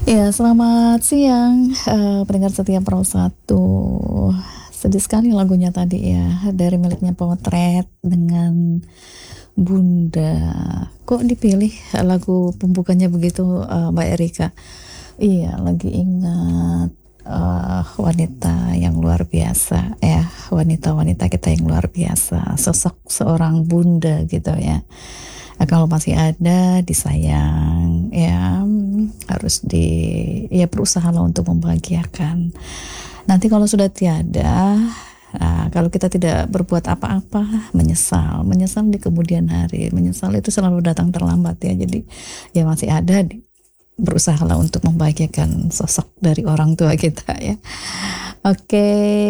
Ya, selamat siang, pendengar setia Pro 1. Sedih sekali lagunya tadi ya, dari miliknya Potret dengan Bunda. Kok dipilih lagu pembukanya begitu, Mbak Erika? Iya, lagi ingat wanita yang luar biasa ya, wanita-wanita kita yang luar biasa, sosok seorang bunda gitu ya. Kalau masih ada disayang ya, harus ya berusaha lah untuk membahagiakan. Nanti kalau sudah tiada, kalau kita tidak berbuat apa-apa, menyesal di kemudian hari. Menyesal itu selalu datang terlambat ya. Jadi ya masih ada, berusahalah untuk membahagiakan sosok dari orang tua kita ya. Oke,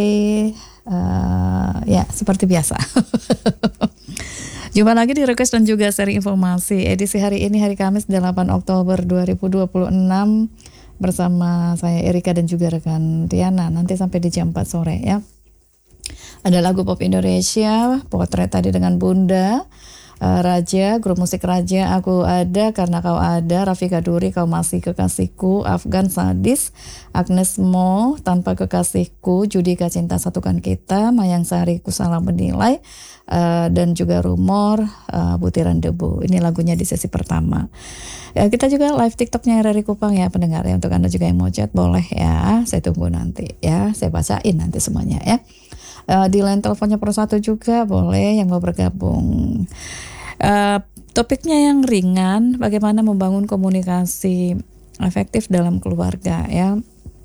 ya seperti biasa. Jumpa lagi di request dan juga seri informasi edisi hari ini, hari Kamis 8 Oktober 2026 bersama saya Erika dan juga rekan Diana, nanti sampai di jam 4 sore ya. Ada lagu pop Indonesia, Potret tadi dengan Bunda, Raja, grup musik Raja, Aku Ada Karena Kau Ada, Rafika Duri, Kau Masih Kekasihku, Afgan Sadis, Agnes Mo, Tanpa Kekasihku, Judika Cinta Satukan Kita, Mayang Sari, Ku Salah Menilai, dan juga Rumor, Butiran Debu. Ini lagunya di sesi pertama. Kita juga live TikToknya RRI Kupang ya pendengar ya. Untuk Anda juga yang mau chat boleh ya, saya tunggu nanti ya, saya bacain nanti semuanya ya. Di line teleponnya Pro 1 juga boleh yang mau bergabung. Topiknya yang ringan, bagaimana membangun komunikasi efektif dalam keluarga ya.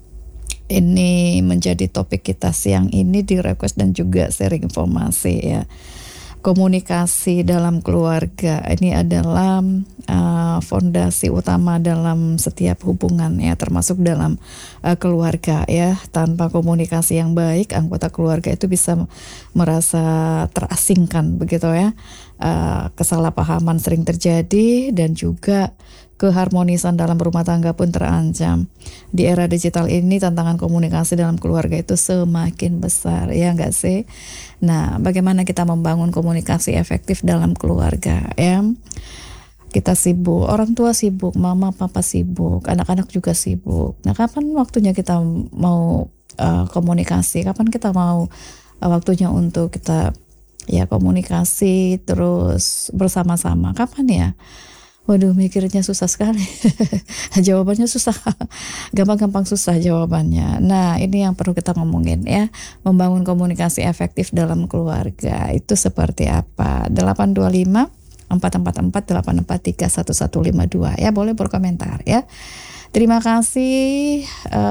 Ini menjadi topik kita siang ini di request dan juga sharing informasi ya. Komunikasi dalam keluarga ini adalah fondasi utama dalam setiap hubungan ya, termasuk dalam keluarga ya. Tanpa komunikasi yang baik, anggota keluarga itu bisa merasa terasingkan begitu ya. Kesalahpahaman sering terjadi dan juga keharmonisan dalam rumah tangga pun terancam. Di era digital ini tantangan komunikasi dalam keluarga itu semakin besar, ya enggak sih? Nah, bagaimana kita membangun komunikasi efektif dalam keluarga ya? Kita sibuk, orang tua sibuk, mama papa sibuk, anak-anak juga sibuk. Nah, kapan waktunya kita mau komunikasi? Kapan kita mau waktunya untuk kita ya komunikasi terus bersama-sama? Kapan ya? Waduh, mikirnya susah sekali. Jawabannya susah. Gampang-gampang susah jawabannya. Nah, ini yang perlu kita ngomongin ya. Membangun komunikasi efektif dalam keluarga itu seperti apa? 825 444 843 1152 ya, boleh berkomentar ya. Terima kasih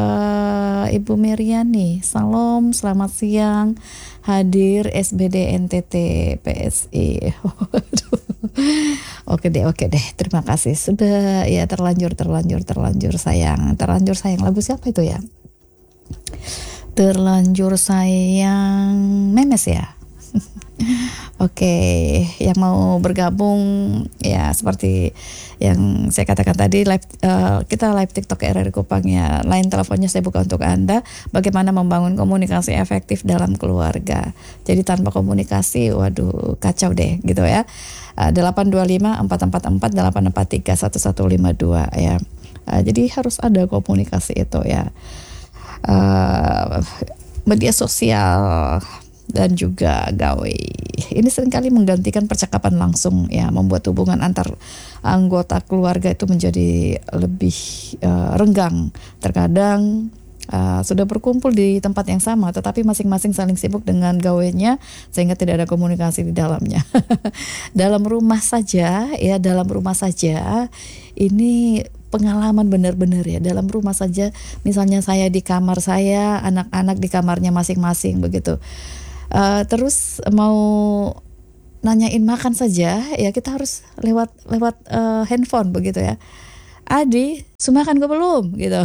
Ibu Miriani. Salam, selamat siang. Hadir SBD NTT PSI. Oke deh. Terima kasih. Sudah ya, terlanjur sayang. Terlanjur sayang lagu siapa itu ya? Terlanjur sayang Memes ya. Oke, yang mau bergabung ya seperti yang saya katakan tadi, kita live TikTok RRI Kupang ya. Line teleponnya saya buka untuk Anda. Bagaimana membangun komunikasi efektif dalam keluarga. Jadi tanpa komunikasi, waduh kacau deh gitu ya. 825 444 843 1152 ya. Jadi harus ada komunikasi itu ya. Media sosial dan juga gawe ini seringkali menggantikan percakapan langsung ya, membuat hubungan antar anggota keluarga itu menjadi lebih renggang. Terkadang sudah berkumpul di tempat yang sama tetapi masing-masing saling sibuk dengan gawenya sehingga tidak ada komunikasi di dalamnya. Dalam rumah saja ini pengalaman benar-benar ya. Dalam rumah saja, misalnya saya di kamar saya, anak-anak di kamarnya masing-masing begitu. Terus mau nanyain makan saja ya, kita harus lewat handphone begitu ya. Adi, sumakan gue belum gitu.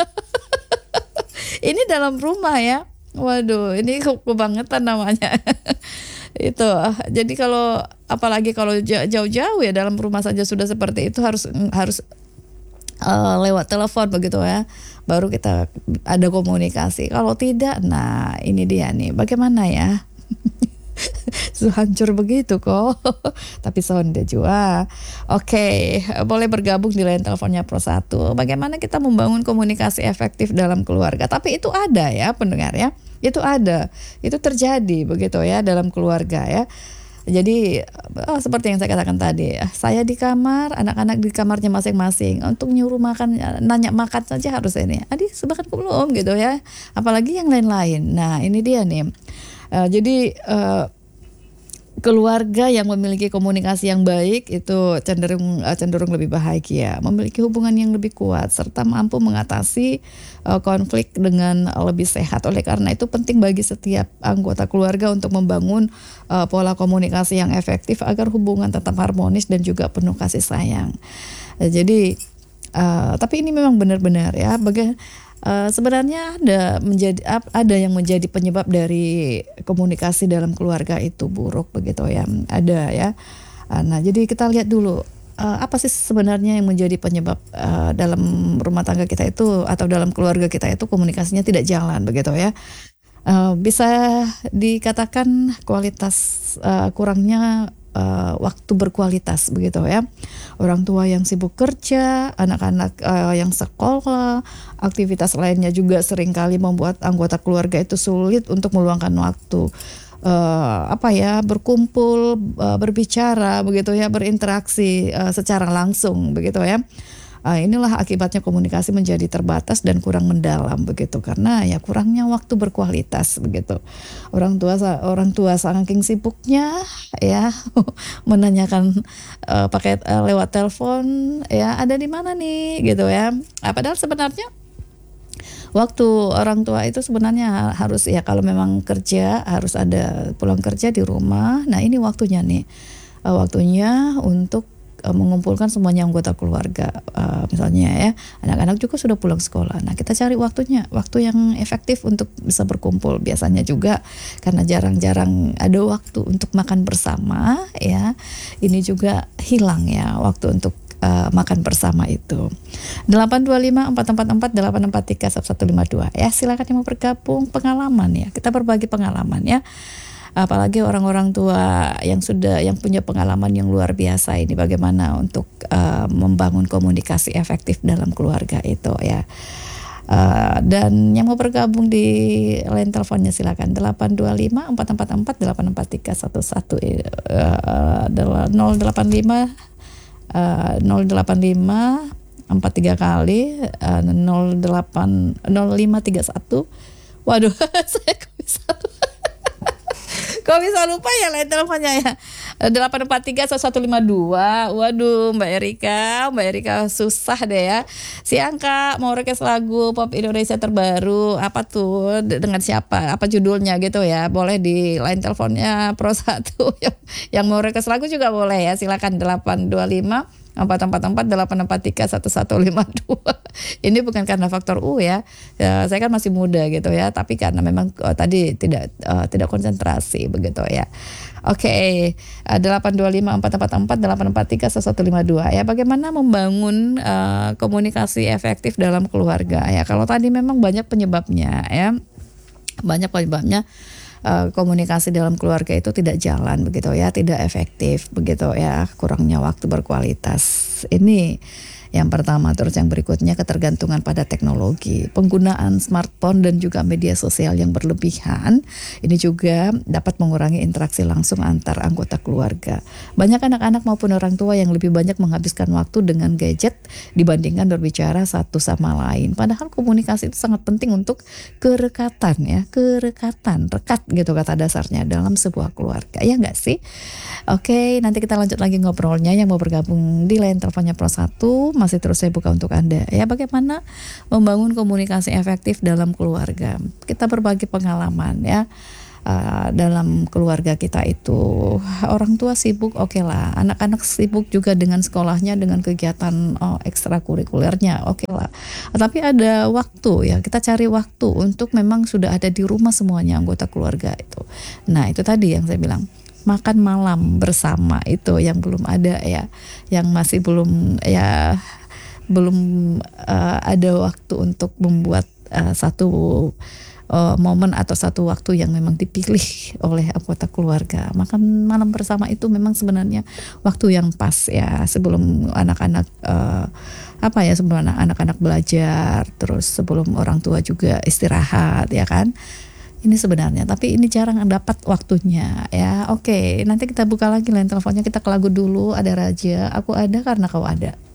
Ini dalam rumah ya. Waduh, ini kebangetan namanya. Itu. Jadi kalau apalagi kalau jauh-jauh ya, dalam rumah saja sudah seperti itu, harus lewat telepon begitu ya, baru kita ada komunikasi. Kalau tidak, nah ini dia nih, bagaimana ya? hancur begitu kok. Tapi sonde juga. Oke, boleh bergabung di line teleponnya Pro 1. Bagaimana kita membangun komunikasi efektif dalam keluarga? Tapi itu ada ya pendengar ya. Itu ada. Itu terjadi begitu ya dalam keluarga ya. Jadi seperti yang saya katakan tadi, saya di kamar, anak-anak di kamarnya masing-masing. Untuk nyuruh makan, nanya makan saja harus ini. Adik sudah makan belum gitu ya. Apalagi yang lain-lain. Nah ini dia nih. Jadi keluarga yang memiliki komunikasi yang baik itu cenderung lebih bahagia, memiliki hubungan yang lebih kuat serta mampu mengatasi konflik dengan lebih sehat. Oleh karena itu penting bagi setiap anggota keluarga untuk membangun pola komunikasi yang efektif agar hubungan tetap harmonis dan juga penuh kasih sayang. Jadi tapi ini memang benar-benar ya sebenarnya ada yang menjadi penyebab dari komunikasi dalam keluarga itu buruk begitu ya, ada ya. Nah jadi kita lihat dulu apa sih sebenarnya yang menjadi penyebab dalam rumah tangga kita itu atau dalam keluarga kita itu komunikasinya tidak jalan begitu ya. Bisa dikatakan kurangnya waktu berkualitas begitu ya. Orang tua yang sibuk kerja, anak-anak yang sekolah, aktivitas lainnya juga seringkali membuat anggota keluarga itu sulit untuk meluangkan waktu berkumpul, berbicara begitu ya, berinteraksi secara langsung begitu ya. Inilah akibatnya komunikasi menjadi terbatas dan kurang mendalam begitu karena ya kurangnya waktu berkualitas begitu. Orang tua saking sibuknya ya menanyakan lewat telepon ya ada di mana nih gitu ya. Padahal sebenarnya waktu orang tua itu sebenarnya harus ya kalau memang kerja harus ada pulang kerja di rumah. Nah ini waktunya nih waktunya untuk mengumpulkan semuanya anggota keluarga, misalnya ya anak-anak juga sudah pulang sekolah. Nah kita cari waktu yang efektif untuk bisa berkumpul. Biasanya juga karena jarang-jarang ada waktu untuk makan bersama ya, ini juga hilang ya waktu untuk makan bersama itu. 825-444-843-1152 ya, silakan yang mau bergabung pengalaman ya, kita berbagi pengalaman ya. Apalagi orang-orang tua yang punya pengalaman yang luar biasa ini bagaimana untuk membangun komunikasi efektif dalam keluarga itu ya. Dan yang mau bergabung di line teleponnya silakan 825-444-843-11 085 43 kali 0531. Waduh saya kok bisa lupa ya line teleponnya ya 843-1152. Waduh Mbak Erika susah deh ya. Siang Kak, mau request lagu pop Indonesia terbaru apa tuh, dengan siapa, apa judulnya gitu ya. Boleh di line teleponnya Pro 1 yang mau request lagu juga boleh ya, silakan 825-444-843-1152. Ini bukan karena faktor ya, saya kan masih muda gitu ya, tapi karena memang tadi tidak konsentrasi begitu ya. Oke, 825-444-843-1152 ya. Bagaimana membangun komunikasi efektif dalam keluarga ya. Kalau tadi memang banyak penyebabnya ya, komunikasi dalam keluarga itu tidak jalan begitu ya, tidak efektif begitu ya, kurangnya waktu berkualitas. Ini yang pertama. Terus yang berikutnya ketergantungan pada teknologi, penggunaan smartphone dan juga media sosial yang berlebihan. Ini juga dapat mengurangi interaksi langsung antar anggota keluarga. Banyak anak-anak maupun orang tua yang lebih banyak menghabiskan waktu dengan gadget dibandingkan berbicara satu sama lain. Padahal komunikasi itu sangat penting untuk kerekatan ya, rekat gitu kata dasarnya dalam sebuah keluarga, ya nggak sih? Oke, nanti kita lanjut lagi ngobrolnya. Yang mau bergabung di line teleponnya Pro 1 masih terus saya buka untuk Anda ya. Bagaimana membangun komunikasi efektif dalam keluarga? Kita berbagi pengalaman ya. Dalam keluarga kita itu orang tua sibuk, oke lah, anak-anak sibuk juga dengan sekolahnya, dengan kegiatan ekstrakurikulernya, oke lah. Tapi ada waktu ya, kita cari waktu untuk memang sudah ada di rumah semuanya anggota keluarga itu. Nah itu tadi yang saya bilang, makan malam bersama itu yang belum ada ya, yang masih belum ada waktu untuk membuat satu momen atau satu waktu yang memang dipilih oleh anggota keluarga. Makan malam bersama itu memang sebenarnya waktu yang pas ya, sebelum anak-anak sebelum anak-anak belajar, terus sebelum orang tua juga istirahat ya kan. Ini sebenarnya, tapi ini jarang dapat waktunya ya. Oke, nanti kita buka lagi line teleponnya, kita ke lagu dulu. Ada Raja, Aku Ada Karena Kau Ada.